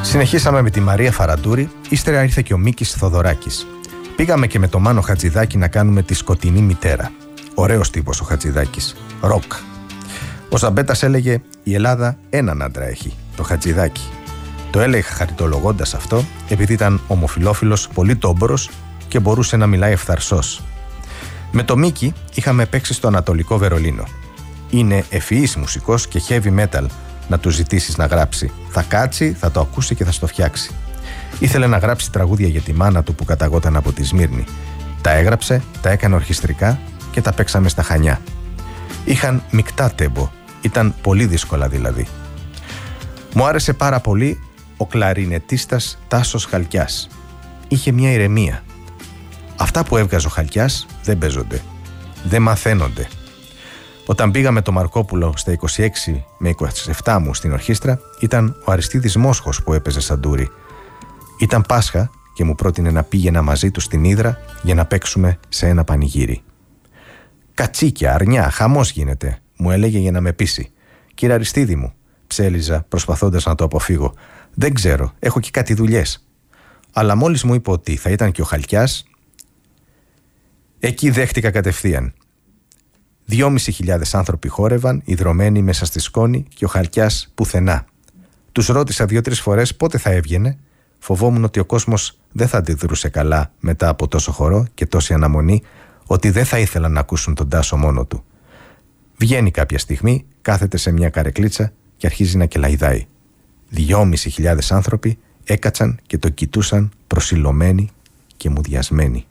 Συνεχίσαμε με τη Μαρία Φαραντούρη, ύστερα ήρθε και ο Μίκης Θοδωράκης. Πήγαμε και με το Μάνο Χατζηδάκη να κάνουμε τη σκοτεινή μητέρα. Ωραίος τύπος ο Χατζηδάκης. Ροκ. Ο Ζαμπέτας έλεγε: η Ελλάδα έναν άντρα έχει, το Χατζηδάκη. Το έλεγε χαριτολογώντας αυτό, επειδή ήταν ομοφυλόφιλος, πολύ τόμπορος και μπορούσε να μιλάει ευθαρσός. Με το Μίκη είχαμε παίξει στο Ανατολικό Βερολίνο. Είναι ευφυής μουσικός και heavy metal. Να του ζητήσεις να γράψει. Θα κάτσει, θα το ακούσει και θα στο φτιάξει. Ήθελε να γράψει τραγούδια για τη μάνα του που καταγόταν από τη Σμύρνη. Τα έγραψε, τα έκανε ορχιστρικά και τα παίξαμε στα Χανιά. Είχαν μεικτά τέμπο. Ήταν πολύ δύσκολα δηλαδή. Μου άρεσε πάρα πολύ ο κλαρινετίστας Τάσος Χαλκιάς. Είχε μια ηρεμία. Αυτά που έβγαζε ο Χαλκιάς δεν παίζονται. Δεν μαθαίνονται. Όταν πήγα με το Μαρκόπουλο στα 26 με 27 μου στην ορχήστρα, ήταν ο Αριστίδης Μόσχος που έπαιζε σαντούρι. Ήταν Πάσχα και μου πρότεινε να πήγαινα μαζί του στην Ύδρα για να παίξουμε σε ένα πανηγύρι. «Κατσίκια, αρνιά, χαμός γίνεται», μου έλεγε για να με πείσει. «Κύριε Αριστίδη μου», ψέλιζα προσπαθώντας να το αποφύγω, «δεν ξέρω, έχω και κάτι δουλειές». Αλλά μόλις μου είπε ότι θα ήταν και ο Χαλκιάς, εκεί δέχτηκα κατευθείαν. 2.500 άνθρωποι χόρευαν, ιδρωμένοι μέσα στη σκόνη και ο Χαλκιάς πουθενά. Τους ρώτησα 2-3 φορές πότε θα έβγαινε. Φοβόμουν ότι ο κόσμος δεν θα αντιδρούσε καλά μετά από τόσο χορό και τόση αναμονή, ότι δεν θα ήθελαν να ακούσουν τον Τάσο μόνο του. Βγαίνει κάποια στιγμή, κάθεται σε μια καρεκλίτσα και αρχίζει να κελαϊδάει. 2.500 άνθρωποι έκατσαν και το κοιτούσαν προσιλωμένοι και μουδιασμένοι.